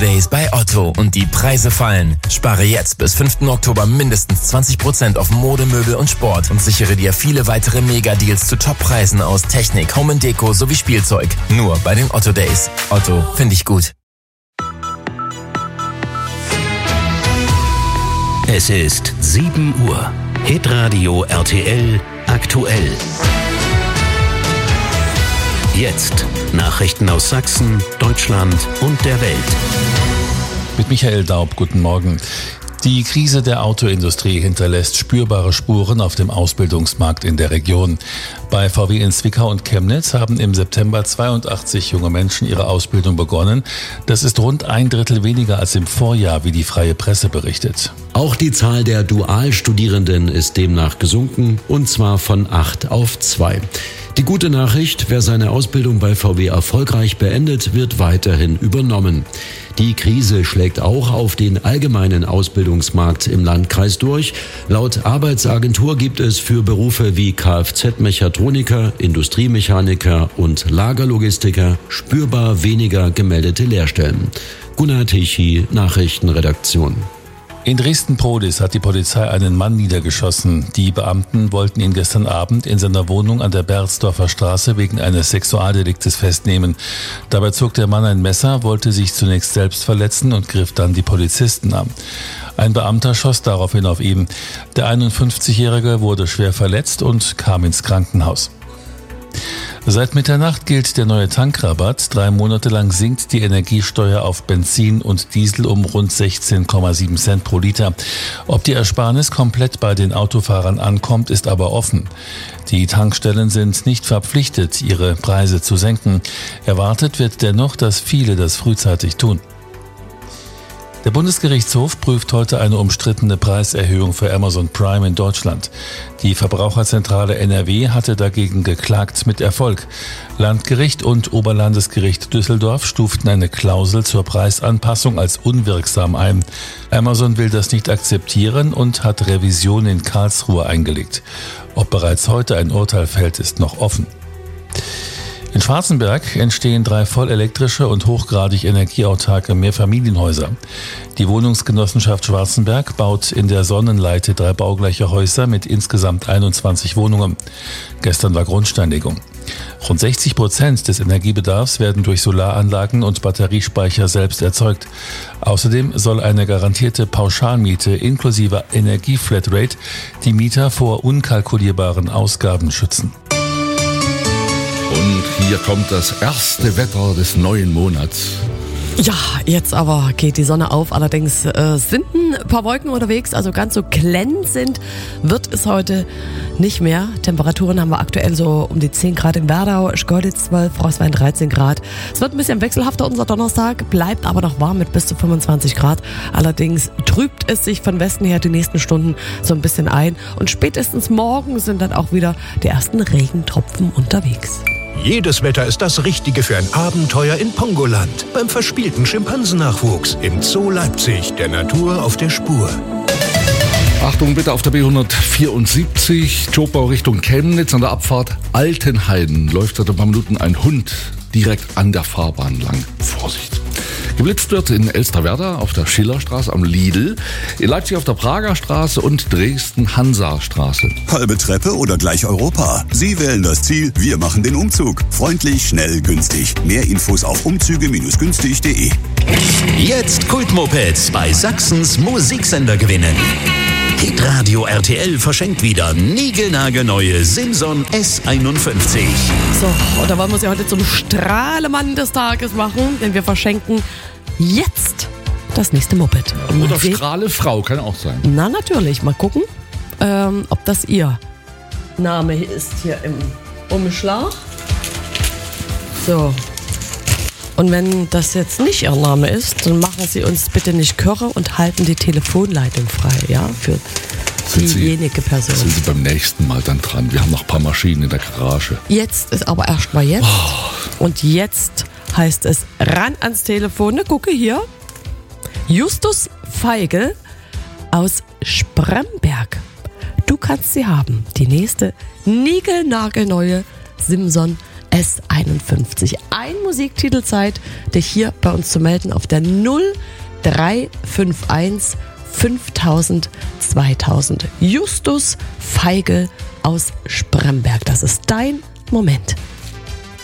Days bei Otto und die Preise fallen. Spare jetzt bis 5. Oktober mindestens 20% auf Mode, Möbel und Sport und sichere dir viele weitere Mega-Deals zu Top-Preisen aus Technik, Home & Deko sowie Spielzeug. Nur bei den Otto Days. Otto, finde ich gut. Es ist 7 Uhr. Hitradio RTL aktuell. Jetzt Nachrichten aus Sachsen, Deutschland und der Welt. Mit Michael Daub, guten Morgen. Die Krise der Autoindustrie hinterlässt spürbare Spuren auf dem Ausbildungsmarkt in der Region. Bei VW in Zwickau und Chemnitz haben im September 82 junge Menschen ihre Ausbildung begonnen. Das ist rund 1/3 weniger als im Vorjahr, wie die Freie Presse berichtet. Auch die Zahl der Dualstudierenden ist demnach gesunken, und zwar von 8 auf 2. Die gute Nachricht: Wer seine Ausbildung bei VW erfolgreich beendet, wird weiterhin übernommen. Die Krise schlägt auch auf den allgemeinen Ausbildungsmarkt im Landkreis durch. Laut Arbeitsagentur gibt es für Berufe wie Kfz-Mechatroniker, Industriemechaniker und Lagerlogistiker spürbar weniger gemeldete Lehrstellen. Gunnar Tichy, Nachrichtenredaktion. In Dresden-Prodis hat die Polizei einen Mann niedergeschossen. Die Beamten wollten ihn gestern Abend in seiner Wohnung an der Berzdorfer Straße wegen eines Sexualdeliktes festnehmen. Dabei zog der Mann ein Messer, wollte sich zunächst selbst verletzen und griff dann die Polizisten an. Ein Beamter schoss daraufhin auf ihn. Der 51-Jährige wurde schwer verletzt und kam ins Krankenhaus. Seit Mitternacht gilt der neue Tankrabatt. 3 Monate lang sinkt die Energiesteuer auf Benzin und Diesel um rund 16,7 Cent pro Liter. Ob die Ersparnis komplett bei den Autofahrern ankommt, ist aber offen. Die Tankstellen sind nicht verpflichtet, ihre Preise zu senken. Erwartet wird dennoch, dass viele das frühzeitig tun. Der Bundesgerichtshof prüft heute eine umstrittene Preiserhöhung für Amazon Prime in Deutschland. Die Verbraucherzentrale NRW hatte dagegen geklagt, mit Erfolg. Landgericht und Oberlandesgericht Düsseldorf stuften eine Klausel zur Preisanpassung als unwirksam ein. Amazon will das nicht akzeptieren und hat Revision in Karlsruhe eingelegt. Ob bereits heute ein Urteil fällt, ist noch offen. In Schwarzenberg entstehen 3 vollelektrische und hochgradig energieautarke Mehrfamilienhäuser. Die Wohnungsgenossenschaft Schwarzenberg baut in der Sonnenleite 3 baugleiche Häuser mit insgesamt 21 Wohnungen. Gestern war Grundsteinlegung. Rund 60% des Energiebedarfs werden durch Solaranlagen und Batteriespeicher selbst erzeugt. Außerdem soll eine garantierte Pauschalmiete inklusive Energieflatrate die Mieter vor unkalkulierbaren Ausgaben schützen. Und hier kommt das erste Wetter des neuen Monats. Ja, jetzt aber geht die Sonne auf. Allerdings sind ein paar Wolken unterwegs, also ganz so glänzend wird es heute nicht mehr. Temperaturen haben wir aktuell so um die 10 Grad in Werdau, Schkeuditz 12, Frostwein 13 Grad. Es wird ein bisschen wechselhafter unser Donnerstag, bleibt aber noch warm mit bis zu 25 Grad. Allerdings trübt es sich von Westen her die nächsten Stunden so ein bisschen ein. Und spätestens morgen sind dann auch wieder die ersten Regentropfen unterwegs. Jedes Wetter ist das Richtige für ein Abenteuer in Pongoland. Beim verspielten Schimpansennachwuchs im Zoo Leipzig, der Natur auf der Spur. Achtung bitte auf der B174, Jobbau Richtung Chemnitz an der Abfahrt Altenheiden läuft seit ein paar Minuten ein Hund direkt an der Fahrbahn lang. Vorsicht! Geblitzt wird in Elsterwerda auf der Schillerstraße am Lidl, in Leipzig auf der Prager Straße und Dresden Hansa-Straße. Halbe Treppe oder gleich Europa? Sie wählen das Ziel, wir machen den Umzug. Freundlich, schnell, günstig. Mehr Infos auf umzüge-günstig.de. Jetzt Kultmopeds bei Sachsens Musiksender gewinnen. Hitradio RTL verschenkt wieder niegelnagelneue Simson S51. So, und da wollen wir sie heute zum Strahlemann des Tages machen, denn wir verschenken jetzt das nächste Moped. Oder Strahlefrau, kann auch sein. Na natürlich, mal gucken, ob das ihr Name ist hier im Umschlag. So. Und wenn das jetzt nicht Ihr Name ist, dann machen Sie uns bitte nicht Körre und halten die Telefonleitung frei, ja, für diejenige Person. Sind Sie beim nächsten Mal dann dran? Wir haben noch ein paar Maschinen in der Garage. Jetzt ist aber erstmal jetzt. Und jetzt heißt es ran ans Telefon. Ne, gucke hier. Justus Feigl aus Spremberg. Du kannst sie haben. Die nächste niegelnagelneue Simson S51. Ein Musiktitelzeit, dich hier bei uns zu melden auf der 0351 5000 2000. Justus Feigl aus Spremberg. Das ist dein Moment.